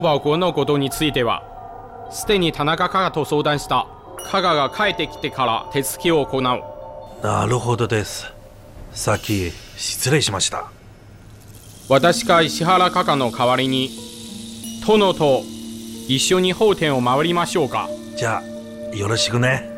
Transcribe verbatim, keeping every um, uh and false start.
保国のことについては、すでに田中加賀と相談した。加賀が帰ってきてから手続きを行う。 なるほどです。先失礼しました。 私が石原加賀の代わりに殿と一緒に法典を回りましょうか。 じゃあよろしくね。